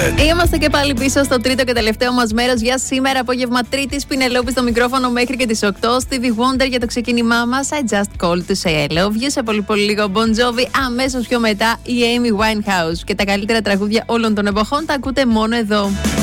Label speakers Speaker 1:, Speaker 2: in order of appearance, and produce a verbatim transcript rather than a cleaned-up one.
Speaker 1: Bed.
Speaker 2: Είμαστε και πάλι πίσω στο τρίτο και τελευταίο μας μέρος για σήμερα. Απόγευμα Τρίτης, Πινελόπη στο μικρόφωνο μέχρι και τις οκτώ. Stevie Wonder για το ξεκίνημά μας. I just called to say I love you. Σε πολύ πολύ λίγο Bon Jovi. Αμέσως πιο μετά η Amy Winehouse. Και τα καλύτερα τραγούδια όλων των εποχών τα ακούτε μόνο εδώ.